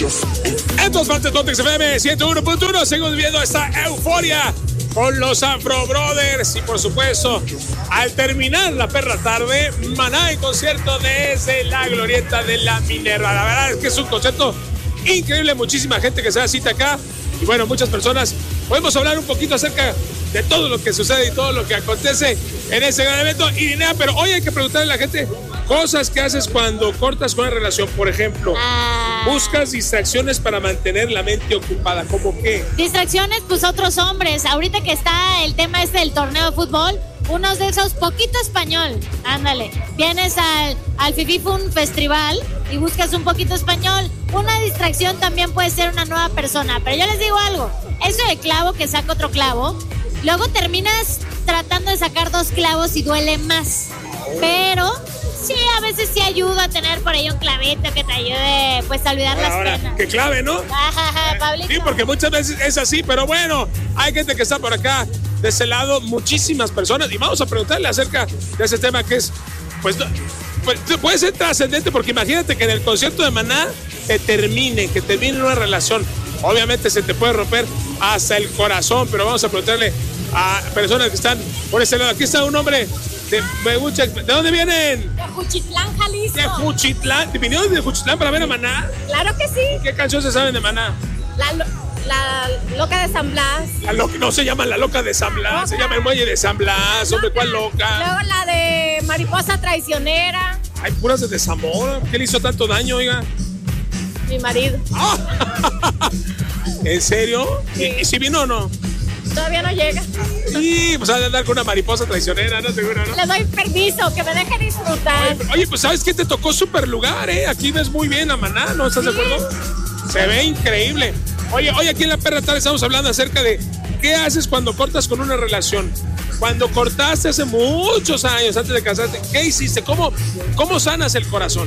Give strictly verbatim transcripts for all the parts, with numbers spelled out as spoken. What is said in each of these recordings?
En todas partes, Pontex F M ciento uno punto uno, seguimos viendo esta euforia con los Afro Brothers. Y por supuesto, al terminar la perra tarde, Maná en concierto desde la glorieta de la Minerva. La verdad es que es un concierto increíble, muchísima gente que se da cita acá. Y bueno, muchas personas. Podemos hablar un poquito acerca de todo lo que sucede y todo lo que acontece en ese gran evento. Irinea, pero hoy hay que preguntarle a la gente cosas que haces cuando cortas con una relación. Por ejemplo, ah. buscas distracciones para mantener la mente ocupada. ¿Cómo qué? Distracciones, pues otros hombres. Ahorita que está el tema este del torneo de fútbol, unos de esos poquito español. Ándale, vienes al, al Fifi Fun Festival y buscas un poquito español. Una distracción también puede ser una nueva persona. Pero yo les digo algo, eso de clavo que saca otro clavo, luego terminas tratando de sacar dos clavos y duele más. Pero sí, a veces sí ayuda a tener por ahí un clavito que te ayude pues a olvidar ahora, las ahora, penas. Que clave, ¿no? Ajá, Pablito. Sí, porque muchas veces es así, pero bueno, hay gente que está por acá, de ese lado, muchísimas personas, y vamos a preguntarle acerca de ese tema que es, pues, pues puede ser trascendente, porque imagínate que en el concierto de Maná te termine, que termine una relación. Obviamente se te puede romper hasta el corazón, pero vamos a preguntarle a personas que están por ese lado. Aquí está un hombre de, de, ¿de dónde vienen? De Juchitlán, Jalisco. De Juchitlán. ¿Vinieron de Juchitlán para ver a Maná? Claro que sí. ¿Qué canción se saben de Maná? La, la loca de San Blas. La loca, no se llama la loca de San Blas, loca. Se llama el muelle de San Blas. Hombre, ¿cuál loca? Luego la de Mariposa Traicionera. Hay puras de desamor. ¿Qué le hizo tanto daño, oiga? Mi marido. ¡Oh! ¿En serio? Sí. ¿Y, ¿Y si vino o no? Todavía no llega. Sí, pues ha de andar con una mariposa traicionera, ¿no? Seguro, ¿no? Le doy permiso, que me deje disfrutar. Oye, oye, pues ¿sabes qué? Te tocó súper lugar, ¿eh? Aquí ves muy bien a Maná, ¿no? ¿Estás sí. de acuerdo? Se ve increíble. Oye, hoy aquí en La Perra Tarde estamos hablando acerca de qué haces cuando cortas con una relación. Cuando cortaste hace muchos años, antes de casarte, ¿qué hiciste? ¿Cómo, cómo sanas el corazón?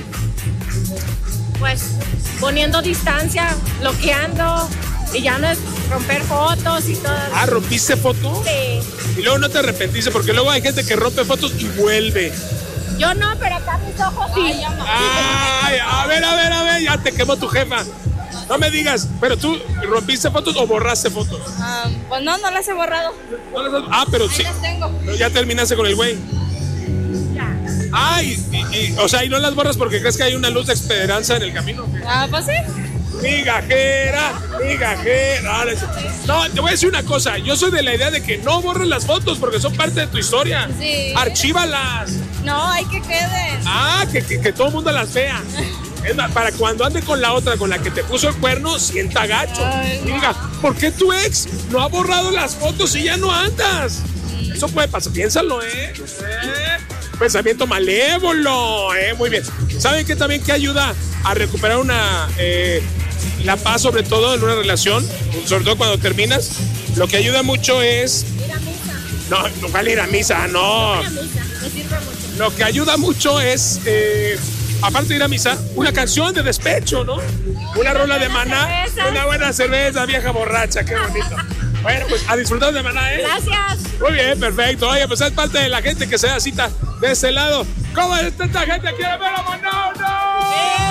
Pues poniendo distancia, bloqueando, y ya no es romper fotos y todo. Ah, ¿rompiste fotos? Sí. Y luego no te arrepentiste, porque luego hay gente que rompe fotos y vuelve. Yo no, pero acá mis ojos sí. Ay, a ver, a ver, a ver, ya te quemó tu jefa. No me digas, pero tú rompiste fotos o borraste fotos. Uh, pues no, no las he borrado. ¿No las has... Ah, pero ahí sí. Las tengo. Pero ya terminaste con el güey. Ya. Ay, y, y, o sea, y no las borras porque crees que hay una luz de esperanza en el camino. Ah, pues sí. Migajera, migajera. No, te voy a decir una cosa. Yo soy de la idea de que no borres las fotos porque son parte de tu historia. Sí. Archívalas. No, hay que queden. Ah, que, que, que todo el mundo las vea. Es más, para cuando ande con la otra, con la que te puso el cuerno, sienta gacho. Ay, no. Diga, ¿por qué tu ex no ha borrado las fotos y ya no andas? Sí. Eso puede pasar, piénsalo, ¿eh? ¿eh? Pensamiento malévolo, ¿eh? Muy bien. ¿Saben qué también que ayuda a recuperar una eh, la paz, sobre todo en una relación? Sobre todo cuando terminas. Lo que ayuda mucho es... Ir a misa. No, no vale ir a misa, no. Ir a misa, me sirve mucho. Lo que ayuda mucho es... Eh, aparte de ir a misa, una canción de despecho, ¿no? Una rola de Maná, cerveza. Una buena cerveza, vieja borracha, qué bonito. Bueno, pues a disfrutar de Maná, ¿eh? Gracias. Muy bien, perfecto. Oye, pues es parte de la gente que se da cita de ese lado. ¿Cómo es esta gente? ¿Quiere ver a Maná o no?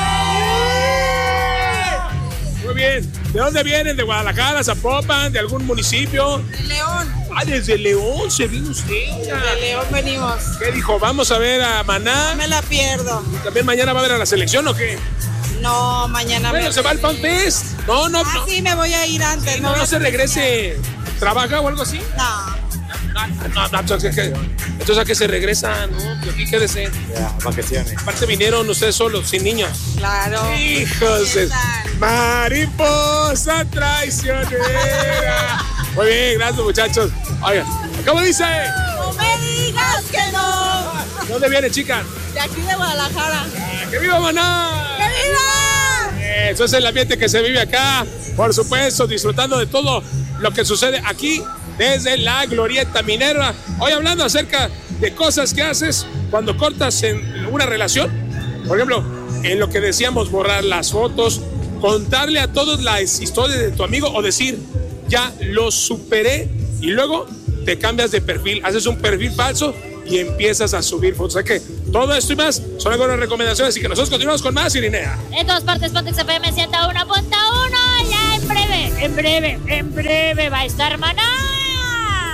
¡Eh! Muy bien. ¿De dónde vienen? ¿De Guadalajara, Zapopan, de algún municipio? De León. Ah, desde León se vino usted. De León venimos. ¿Qué dijo? ¿Vamos a ver a Maná? No me la pierdo. ¿Y también mañana va a ver a la selección o qué? No, mañana bueno, me... se va al Fan Fest. No, no, ah, no. sí, me voy a ir antes. Sí, no, no, no se regrese. ¿Trabaja o algo así? No. No, no, no, entonces, ¿qué? Entonces a qué se regresa, ¿no? Aquí quédese. Ya, vacaciones. Aparte vinieron ustedes solos, sin niños. Claro. Hijos de... Mariposa traicionera. Muy bien, gracias muchachos. Oigan, ¿cómo dice? No me digas que no. ¿Dónde viene, chica? De aquí de Guadalajara. Ah, ¡que viva Maná! ¡Que viva! Eso es el ambiente que se vive acá. Por supuesto, disfrutando de todo lo que sucede aquí desde la Glorieta Minerva. Hoy hablando acerca de cosas que haces cuando cortas en una relación. Por ejemplo, en lo que decíamos, borrar las fotos, contarle a todos las historias de tu amigo o decir, ya lo superé, y luego te cambias de perfil, haces un perfil falso y empiezas a subir fotos. O sea que todo esto y más son algunas recomendaciones, y que nosotros continuamos con más, Irinea. En todas partes, Pontex F M ciento uno punto en breve, en breve va a estar Maná.